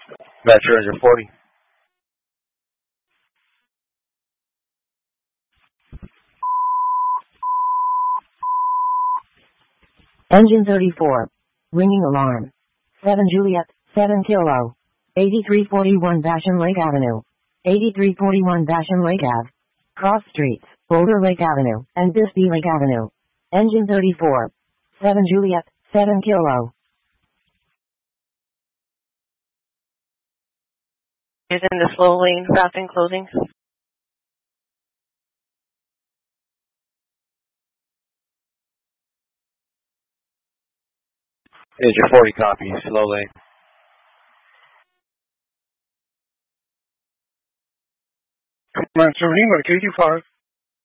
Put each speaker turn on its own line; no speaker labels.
Metro 40.
Engine 34. Ringing alarm. 7 Juliet, 7 Kilo. 8341 Vashon Lake Avenue. 8341 Vashon Lake Ave. Cross Streets, Boulder Lake Avenue, and Bisbee Lake Avenue. Engine 34. 7 Juliet, 7 Kilo.
Is in the slow lane, passing, closing.
Engine 40 copy, slow lane.
Come on, 17, go to KQ5.